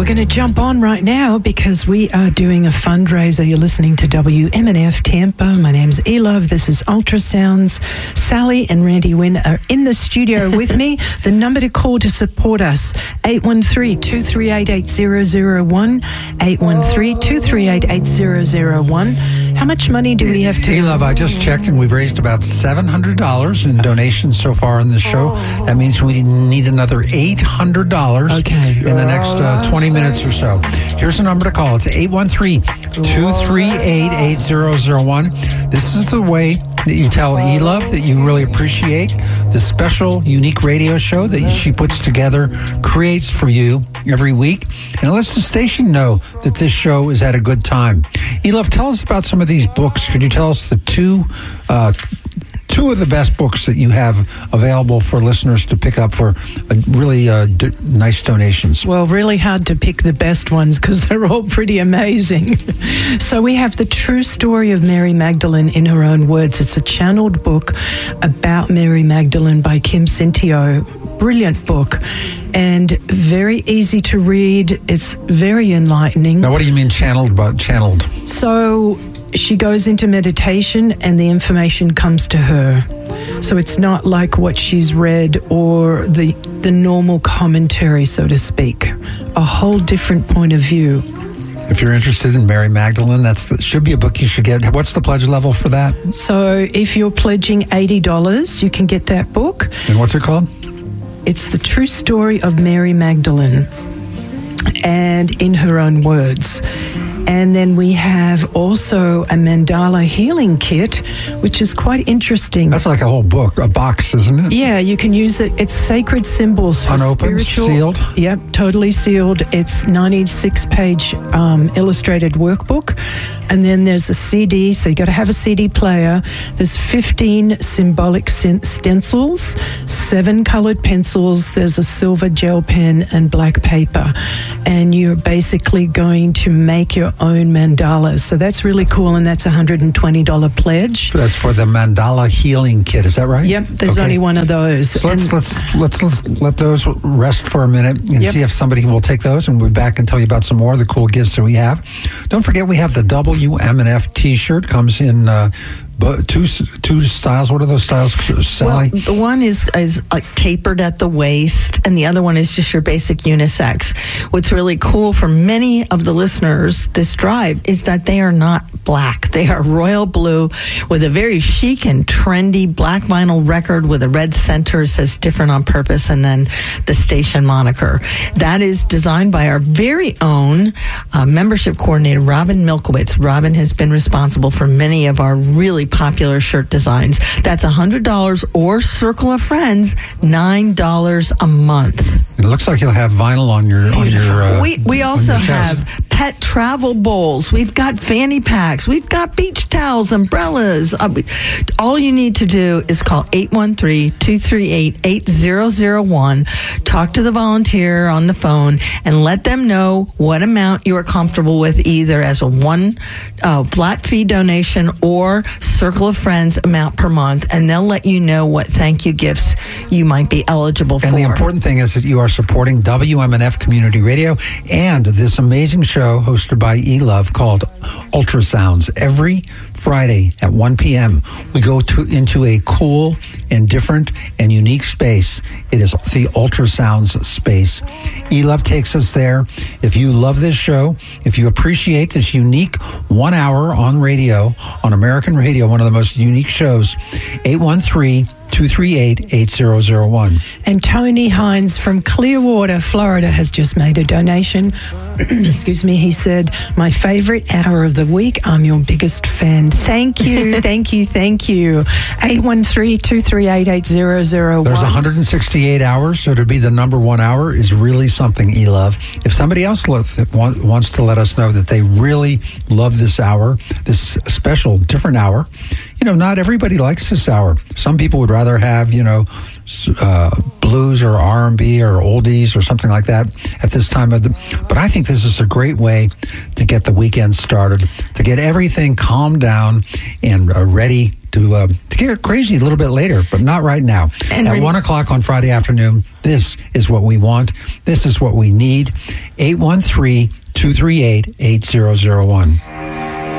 we're going to jump on right now because we are doing a fundraiser. You're listening to WMNF Tampa. My name's E-Love. This is Ultrasounds. Sally and Randy Wynn are in the studio with me. The number to call to support us, 813-238-8001, 813-238-8001. How much money do we have to... E-Love, I just checked and we've raised about $700 in donations so far in the show. That means we need another $800 in the next 20 minutes or so. Here's the number to call. It's 813-238-8001. This is the way that you tell E-Love that you really appreciate the special, unique radio show that she puts together, creates for you every week, and lets the station know that this show is at a good time. E-Love, tell us about some of these books. Could you tell us the two of the best books that you have available for listeners to pick up for really nice donations? Well, really hard to pick the best ones because they're all pretty amazing. So we have The True Story of Mary Magdalene in Her Own Words. It's a channeled book about Mary Magdalene by Kim Cintio. Brilliant book and very easy to read. It's very enlightening. Now, what do you mean channeled? So she goes into meditation and the information comes to her. So it's not like what she's read or the normal commentary, so to speak. A whole different point of view. If you're interested in Mary Magdalene, should be a book you should get. What's the pledge level for that? So if you're pledging $80, you can get that book. And what's it called? It's The True Story of Mary Magdalene and in Her Own Words. And then we have also a mandala healing kit, which is quite interesting. That's like a whole book, a box, isn't it? Yeah, you can use it. It's sacred symbols for unopened, spiritual. Sealed? Yep, totally sealed. It's 96-page illustrated workbook. And then there's a CD, so you got to have a CD player. There's 15 symbolic stencils, 7 colored pencils. There's a silver gel pen and black paper. And you're basically going to make your own mandalas. So that's really cool, and that's a $120 pledge. That's for the mandala healing kit, is that right? Yep, there's only one of those. So let's let those rest for a minute and see if somebody will take those, and we'll be back and tell you about some more of the cool gifts that we have. Don't forget we have the WMNF t-shirt. Comes in two styles. What are those styles, Sally? Well, the one is like tapered at the waist, and the other one is just your basic unisex. What's really cool for many of the listeners this drive is that they are not black. They are royal blue with a very chic and trendy black vinyl record with a red center, says different on purpose, and then the station moniker. That is designed by our very own membership coordinator, Robin Milkowitz. Robin has been responsible for many of our really popular shirt designs. That's $100 or Circle of Friends, $9 a month. It looks like you'll have vinyl on your we also have pet travel bowls. We've got fanny packs. We've got beach towels, umbrellas. All you need to do is call 813-238-8001. Talk to the volunteer on the phone and let them know what amount you are comfortable with, either as a one flat fee donation or Circle of Friends amount per month, and they'll let you know what thank you gifts you might be eligible for. And the important thing is that you are supporting WMNF Community Radio and this amazing show hosted by E-Love called Ultrasounds. Every Friday at 1 p.m., we go into a cool and different and unique space. It is the Ultrasounds space. E-Love takes us there. If you love this show, if you appreciate this unique 1 hour on radio, on American radio, one of the most unique shows, 813-238-8001. And Tony Hines from Clearwater, Florida, has just made a donation. Excuse me. He said, my favorite hour of the week. I'm your biggest fan. Thank you. Thank you. Thank you. 813-238-8001. There's 168 hours, so to be the number 1 hour is really something, E-Love. If somebody else wants to let us know that they really love this hour, this special, different hour, not everybody likes this hour. Some people would rather have, blues or R&B or oldies or something like that at this time of the... But I think this is a great way to get the weekend started, to get everything calmed down and ready to get crazy a little bit later, but not right now. And at 1 o'clock on Friday afternoon, this is what we want. This is what we need. 813-238-8001.